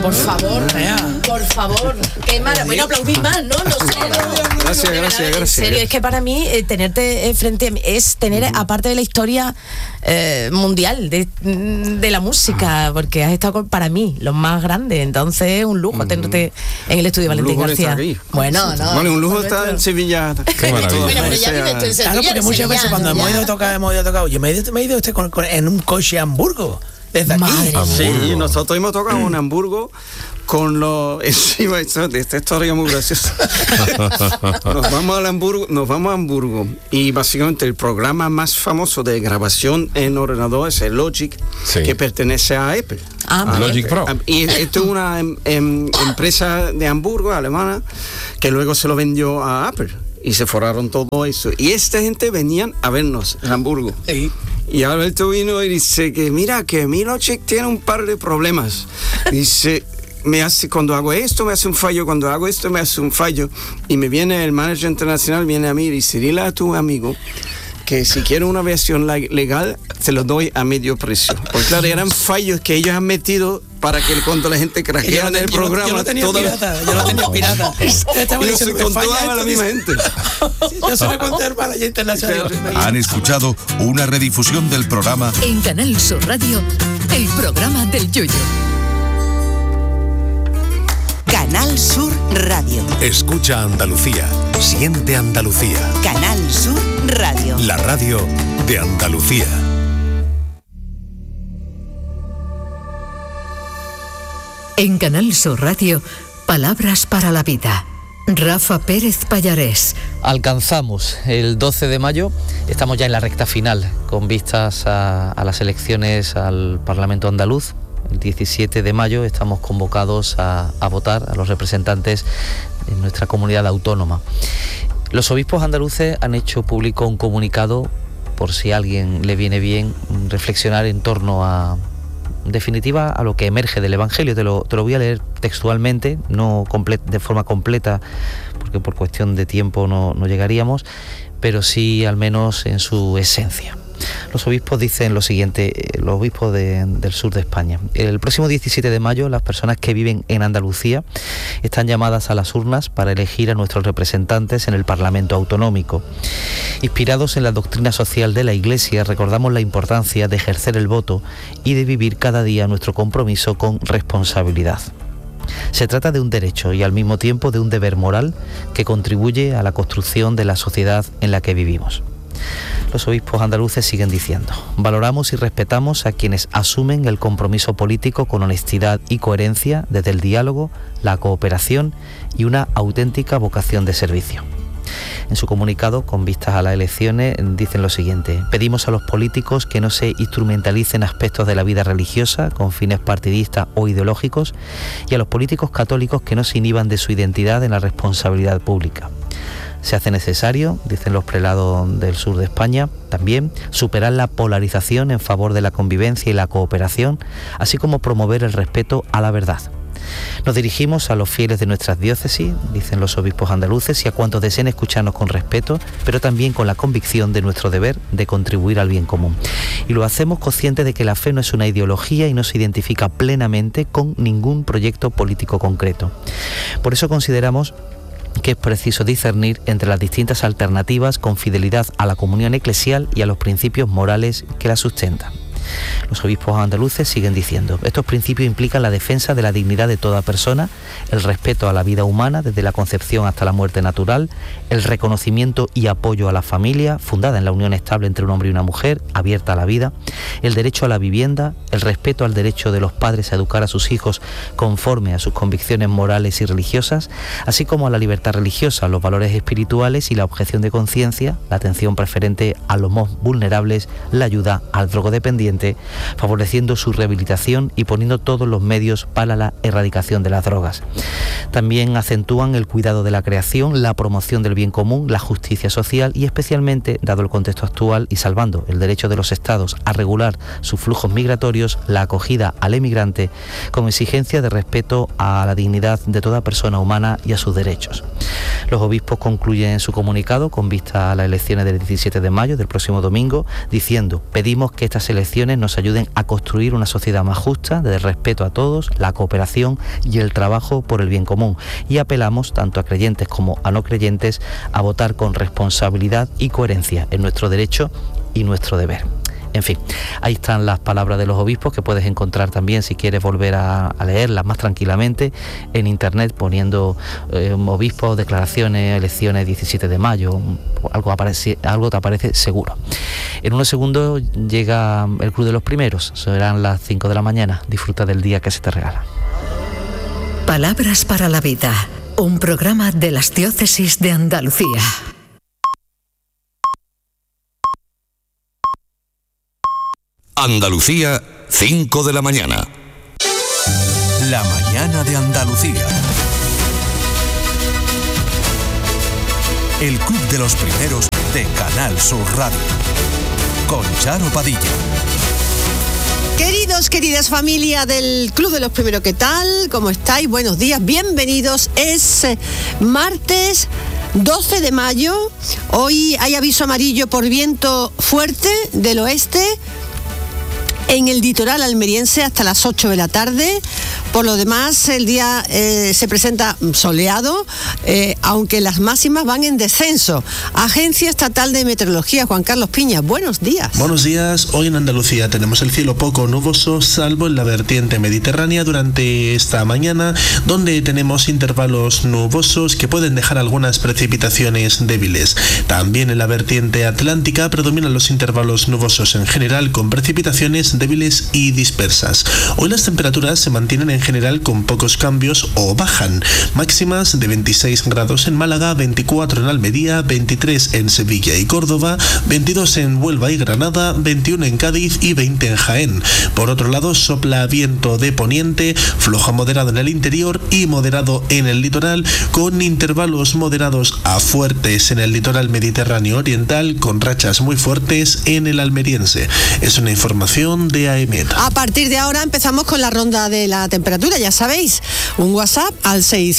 Por favor. Qué maravilla. Bueno, aplaudís más, ¿no? Gracias. En serio, es que para mí tenerte frente a mí es tener, aparte de la historia mundial de la música, porque has estado para mí lo más grande, entonces es un lujo tenerte en el estudio Valentín García. Bueno, un lujo estar en Sevilla. Qué maravilla. Bueno, pero ya vives tú en Sevilla. Claro, porque muchas veces cuando hemos ido a tocar, yo me he ido en un coche a Hamburgo. Desde aquí. Sí, nosotros hemos tocado en Hamburgo con los... Encima, esta historia es muy graciosa. Nos vamos a Hamburgo y básicamente el programa más famoso de grabación en ordenador es el Logic, que pertenece a Apple. Logic Pro. Y esto es una empresa de Hamburgo, alemana, que luego se lo vendió a Apple. Y se forraron todo eso. Y esta gente venían a vernos en Hamburgo. Sí. Y Alberto vino y dice que mira, que mi Logic tiene un par de problemas. Dice, cuando hago esto me hace un fallo, cuando hago esto me hace un fallo. Y me viene el manager internacional, viene a mí y dice, dile a tu amigo que si quiere una versión legal, se lo doy a medio precio. Porque claro, eran fallos que ellos han metido para que cuando la gente craquea en el programa... Yo lo tenía pirata. Y no se contaba a la misma gente. Yo se lo conté al manager internacional. Han escuchado una redifusión del programa En Canal Sur Radio, el programa del Yoyo. Canal Sur Radio. Escucha Andalucía. Siente Andalucía. Canal Sur Radio. La radio de Andalucía. En Canal Sur Radio, palabras para la vida. Rafa Pérez Pallarés. Alcanzamos el 12 de mayo, estamos ya en la recta final, con vistas a las elecciones al Parlamento andaluz. El 17 de mayo estamos convocados a votar a los representantes en nuestra comunidad autónoma. Los obispos andaluces han hecho público un comunicado, por si a alguien le viene bien reflexionar en torno a, en definitiva, a lo que emerge del Evangelio. Te lo voy a leer textualmente, no de forma completa, porque por cuestión de tiempo no llegaríamos, pero sí al menos en su esencia. Los obispos dicen lo siguiente, los obispos del sur de España. El próximo 17 de mayo las personas que viven en Andalucía están llamadas a las urnas para elegir a nuestros representantes en el Parlamento Autonómico. Inspirados en la doctrina social de la Iglesia, recordamos la importancia de ejercer el voto y de vivir cada día nuestro compromiso con responsabilidad. Se trata de un derecho y al mismo tiempo de un deber moral que contribuye a la construcción de la sociedad en la que vivimos. Los obispos andaluces siguen diciendo: valoramos y respetamos a quienes asumen el compromiso político con honestidad y coherencia desde el diálogo, la cooperación y una auténtica vocación de servicio. En su comunicado, con vistas a las elecciones, dicen lo siguiente: pedimos a los políticos que no se instrumentalicen aspectos de la vida religiosa con fines partidistas o ideológicos y a los políticos católicos que no se inhiban de su identidad en la responsabilidad pública. Se hace necesario, dicen los prelados del sur de España, también superar la polarización en favor de la convivencia y la cooperación, así como promover el respeto a la verdad. Nos dirigimos a los fieles de nuestras diócesis, dicen los obispos andaluces, y a cuantos deseen escucharnos con respeto, pero también con la convicción de nuestro deber de contribuir al bien común. Y lo hacemos conscientes de que la fe no es una ideología y no se identifica plenamente con ningún proyecto político concreto. Por eso consideramos que es preciso discernir entre las distintas alternativas con fidelidad a la comunión eclesial y a los principios morales que la sustentan. Los obispos andaluces siguen diciendo: estos principios implican la defensa de la dignidad de toda persona, el respeto a la vida humana desde la concepción hasta la muerte natural, el reconocimiento y apoyo a la familia, fundada en la unión estable entre un hombre y una mujer, abierta a la vida, el derecho a la vivienda, el respeto al derecho de los padres a educar a sus hijos conforme a sus convicciones morales y religiosas, así como a la libertad religiosa, los valores espirituales y la objeción de conciencia, la atención preferente a los más vulnerables, la ayuda al drogodependiente, favoreciendo su rehabilitación y poniendo todos los medios para la erradicación de las drogas. También acentúan el cuidado de la creación, la promoción del bien común, la justicia social y especialmente, dado el contexto actual y salvando el derecho de los estados a regular sus flujos migratorios, la acogida al emigrante con exigencia de respeto a la dignidad de toda persona humana y a sus derechos. Los obispos concluyen su comunicado con vista a las elecciones del 17 de mayo, del próximo domingo, diciendo: pedimos que estas elecciones elecciones nos ayuden a construir una sociedad más justa, de respeto a todos, la cooperación y el trabajo por el bien común. Y apelamos tanto a creyentes como a no creyentes a votar con responsabilidad y coherencia en nuestro derecho y nuestro deber. En fin, ahí están las palabras de los obispos, que puedes encontrar también, si quieres volver a leerlas más tranquilamente, en internet, poniendo obispos, declaraciones, elecciones 17 de mayo, algo te aparece seguro. En unos segundos llega el Club de los Primeros, serán las 5 de la mañana, disfruta del día que se te regala. Palabras para la vida, un programa de las diócesis de Andalucía. Andalucía, 5 de la mañana. La mañana de Andalucía. El Club de los Primeros de Canal Sur Radio. Con Charo Padilla. Queridos, queridas familia del Club de los Primeros, ¿qué tal? ¿Cómo estáis? Buenos días, bienvenidos. Es martes 12 de mayo. Hoy hay aviso amarillo por viento fuerte del oeste en el litoral almeriense hasta las 8 de la tarde. Por lo demás, el día se presenta soleado, aunque las máximas van en descenso. Agencia Estatal de Meteorología, Juan Carlos Piña, buenos días. Buenos días. Hoy en Andalucía tenemos el cielo poco nuboso, salvo en la vertiente mediterránea durante esta mañana, donde tenemos intervalos nubosos que pueden dejar algunas precipitaciones débiles. También en la vertiente atlántica predominan los intervalos nubosos en general, con precipitaciones débiles y dispersas. Hoy las temperaturas se mantienen en general con pocos cambios o bajan. Máximas de 26 grados en Málaga, 24 en Almería, 23 en Sevilla y Córdoba, 22 en Huelva y Granada, 21 en Cádiz y 20 en Jaén. Por otro lado, sopla viento de poniente, flojo a moderado en el interior y moderado en el litoral, con intervalos moderados a fuertes en el litoral mediterráneo oriental, con rachas muy fuertes en el almeriense. Es una información de AEMET. A partir de ahora empezamos con la ronda de la temperatura, ya sabéis, un WhatsApp al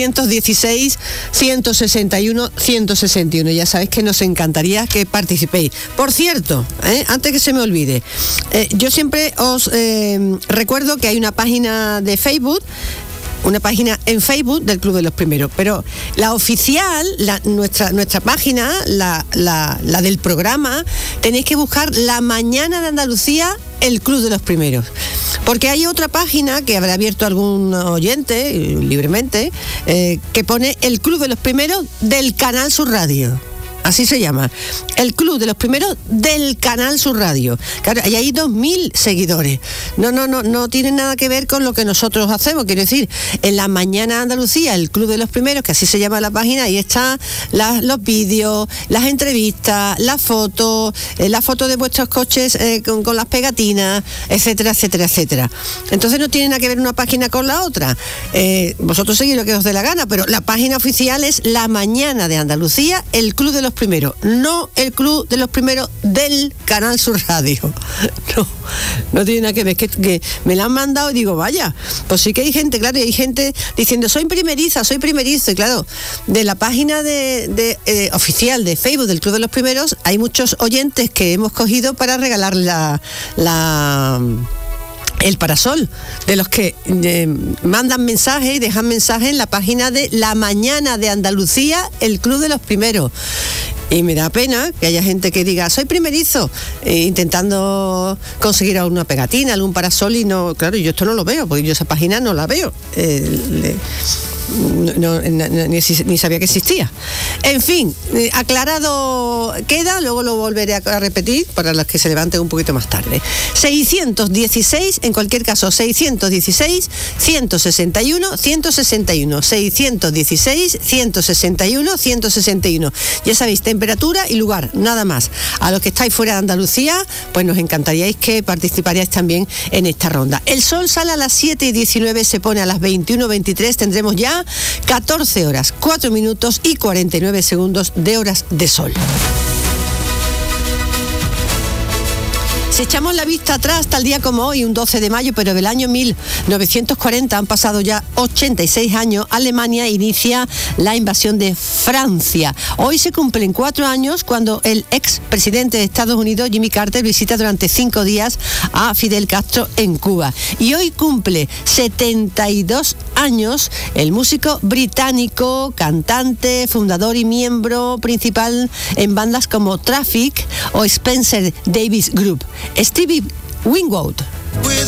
616-161-161. Ya sabéis que nos encantaría que participéis. Por cierto, antes que se me olvide, yo siempre os recuerdo que hay una página de Facebook, una página en Facebook del Club de los Primeros, pero la oficial, nuestra página, la del programa, tenéis que buscar La Mañana de Andalucía, el Club de los Primeros, porque hay otra página que habrá abierto algún oyente libremente, que pone el Club de los Primeros del Canal Sur Radio. Así se llama, el Club de los Primeros del Canal Sur Radio. Claro, y hay 2.000 seguidores. No tiene nada que ver con lo que nosotros hacemos. Quiero decir, en La Mañana de Andalucía, el Club de los Primeros, que así se llama la página, ahí están los vídeos, las entrevistas, las fotos de vuestros coches con las pegatinas, etcétera, etcétera, etcétera. Entonces no tiene nada que ver una página con la otra. Vosotros seguís lo que os dé la gana, pero la página oficial es La Mañana de Andalucía, el Club de los Primeros, no el Club de los Primeros del Canal Sur Radio. No tiene nada que ver, que me la han mandado y digo, vaya, pues sí que hay gente, claro, y hay gente diciendo, soy primerizo, y claro, de la página de oficial de Facebook del Club de los Primeros, hay muchos oyentes que hemos cogido para regalar el parasol, de los que mandan mensajes y dejan mensajes en la página de La Mañana de Andalucía, el Club de los Primeros. Y me da pena que haya gente que diga, soy primerizo, intentando conseguir alguna pegatina, algún parasol, y no, claro, yo esto no lo veo, porque yo esa página no la veo. Ni sabía que existía. En fin, aclarado queda, luego lo volveré a repetir para los que se levanten un poquito más tarde. 616, en cualquier caso, 616 161 161, 616 161 161. Ya sabéis, temperatura y lugar, nada más. A los que estáis fuera de Andalucía, pues nos encantaríais que participaríais también en esta ronda. El sol sale a las 7:19, se pone a las 21:23, tendremos ya 14 horas, 4 minutos y 49 segundos de horas de sol. Si echamos la vista atrás, tal día como hoy, un 12 de mayo, pero del año 1940, han pasado ya 86 años, Alemania inicia la invasión de Francia. Hoy se cumplen 4 años cuando el ex presidente de Estados Unidos, Jimmy Carter, visita durante 5 días a Fidel Castro en Cuba. Y hoy cumple 72 años el músico británico, cantante, fundador y miembro principal en bandas como Traffic o Spencer Davis Group, Stevie Winwood. With